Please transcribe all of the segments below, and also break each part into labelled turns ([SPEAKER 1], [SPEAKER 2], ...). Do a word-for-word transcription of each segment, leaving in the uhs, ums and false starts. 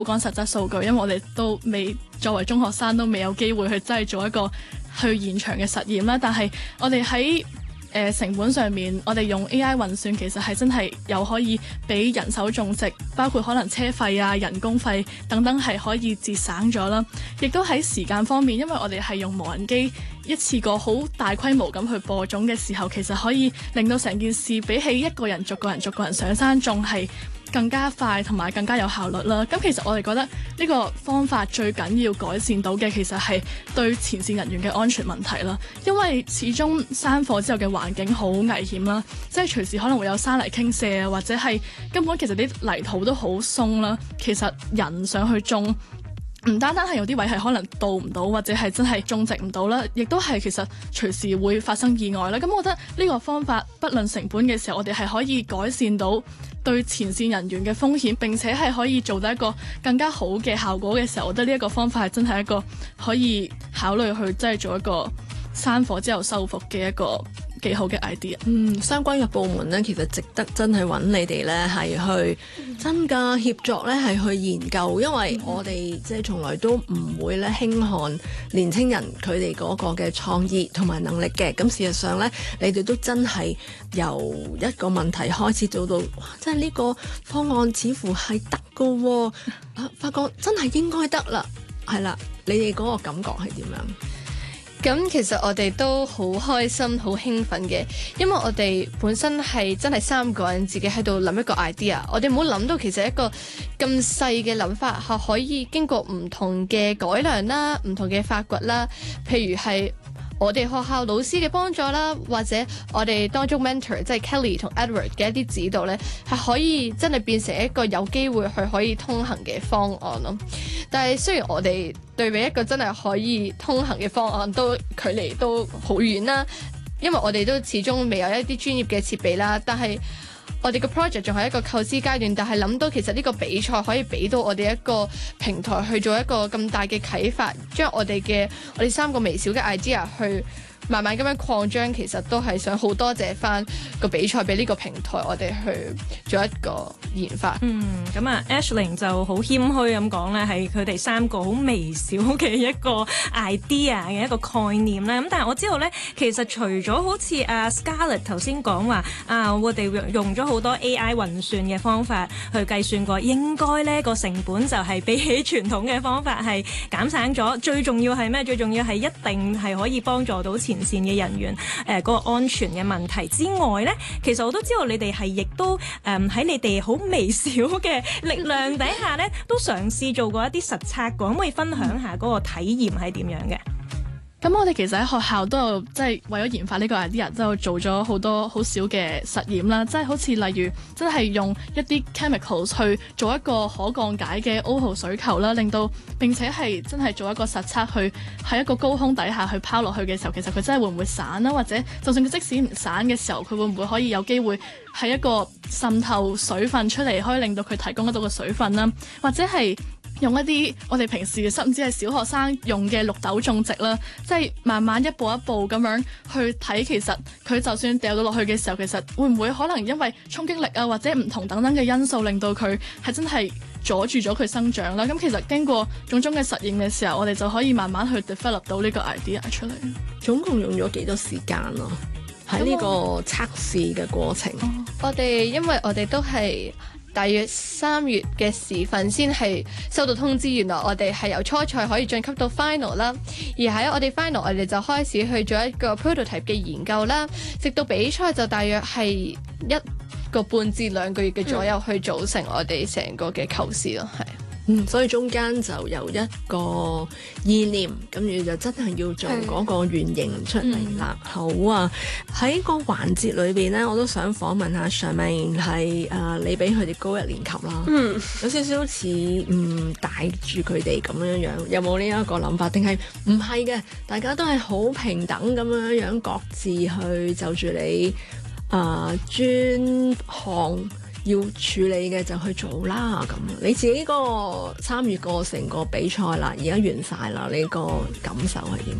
[SPEAKER 1] 講實質數據，因為我哋都未作為中學生都未有機會去真係做一個去現場嘅實驗啦。但係我哋喺誒成本上面，我哋用 A I 運算其實係真係有可以俾人手種植，包括可能車費啊、人工費等等係可以節省咗啦。亦都喺時間方面，因為我哋係用無人機一次過好大規模咁去播種嘅時候，其實可以令到成件事比起一個人逐個人逐個人上山種係更加快同埋更加有效率啦。咁其實我哋覺得呢個方法最緊要改善到嘅其實係對前線人員嘅安全問題啦。因為始終山火之後嘅環境好危險啦，即係隨時可能會有山泥傾瀉啊，或者係根本其實啲泥土都好鬆啦。其實人上去種唔單單係有啲位係可能到唔到，或者係真係種植唔到啦，亦都係其實隨時會發生意外啦。咁我覺得呢個方法不論成本嘅時候，我哋係可以改善到對前線人員嘅風險，並且係可以做到一個更加好嘅效果嘅時候，我覺得呢一個方法係真係一個可以考慮去即係做一個山火之後修復嘅一個幾好嘅 idea。
[SPEAKER 2] 嗯，相關嘅部門咧，其實值得真係揾你哋咧，係去真嘅協作咧，係去研究，因為我哋即係從來都唔會咧輕看年青人佢哋嗰個嘅創意同埋能力嘅。咁事實上咧，你哋都真係由一個問題開始做到，哇！真係呢個方案似乎係得㗎喎，發覺真係應該得啦，係啦，你哋嗰個感覺係點樣？
[SPEAKER 3] 咁其實我哋都好開心、好興奮嘅，因為我哋本身係真係三個人自己喺度諗一個 idea，我哋冇諗到其實一個咁細嘅諗法係可以經過唔同嘅改良啦、唔同嘅發掘啦，譬如係我哋學校老師嘅幫助啦，或者我哋當中 mentor 即係 Kelly 同 Edward 嘅一啲指導呢，係可以真係變成一個有機會去可以通行嘅方案咯。但係雖然我哋對比一個真係可以通行嘅方案都距離都好遠啦，因為我哋都始終未有一啲專業嘅設備啦，但係我哋個 project 仲係一個構思階段，但係諗到其實呢個比賽可以俾到我哋一個平台去做一個咁大嘅啟發，將我哋嘅我哋三個微小嘅 idea 去慢慢咁樣擴張，其實都係想好多謝翻個比賽俾呢個平台，我哋去做一個研發。
[SPEAKER 4] 嗯，咁啊 Aisling 就好謙虛咁講咧，係佢哋三個好微小嘅一個 idea 嘅一個概念咧。咁但係我知道咧，其實除咗好似阿 Scarlett 頭先講話啊，我哋用咗好多 A I 運算嘅方法去計算過，應該咧個成本就係比起傳統嘅方法係減省咗。最重要係咩？最重要係一定係可以幫助到前線嘅人員誒嗰、呃嗰個安全嘅問題之外咧，其實我都知道你哋係亦都誒喺、呃、你哋好微小嘅力量底下咧，都嘗試做過一啲實測，可唔可以分享下嗰個體驗係點樣嘅？
[SPEAKER 1] 咁我哋其實喺學校都有即係為咗研發呢個 idea，之後做咗好多好少嘅實驗啦，即係好似例如真係用一啲 chemicals 去做一個可降解嘅 O 水球啦，令到並且係真係做一個實測，去喺一個高空底下去拋落去嘅時候，其實佢真係會唔會散啦？或者就算佢即使唔散嘅時候，佢會唔會可以有機會係一個滲透水分出嚟，可以令到佢提供得到個水分啦？或者係用一啲我哋平時甚至係小學生用嘅綠豆種植啦，即係慢慢一步一步咁樣去睇，其實佢就算掉到落去嘅時候，其實會唔會可能因為衝擊力啊或者唔同等等嘅因素，令到佢係真係阻住咗佢生長啦。咁其實經過種種嘅實驗嘅時候，我哋就可以慢慢去 develop 到呢個 idea 出嚟。
[SPEAKER 2] 總共用咗幾多時間啊？喺呢個測試嘅過程，
[SPEAKER 3] 嗯、我哋因為我哋都係大約三月嘅時份先係收到通知，原來我哋係由初賽可以晉級到 final 啦。而喺我哋 final，我哋就開始去做一個 prototype 嘅研究啦。直到比賽就大約係一個半至兩個月嘅左右去組成我哋成個嘅構思咯，係。
[SPEAKER 2] 嗯，所以中間就由一個意念，跟住就真係要做嗰個原型出嚟啦。嗯、好啊，喺個環節裏邊咧，我都想訪問下 Charmaine，係誒你比佢哋高一年級啦，嗯，有少少似唔帶住佢哋咁樣樣，有冇呢一個諗法？定係唔係嘅？大家都係好平等咁樣樣，各自去就住你誒專項要處理嘅就去做啦。咁你自己個參與過成個比賽啦，而家完晒啦，你個感受係點？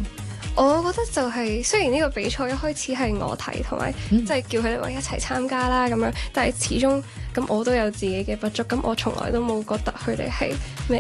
[SPEAKER 5] 我覺得就係、是、雖然呢個比賽一開始係我提，同埋即係叫佢哋話一齊參加啦咁樣，但係始終咁我都有自己嘅不足，咁我從來都冇覺得佢哋係咩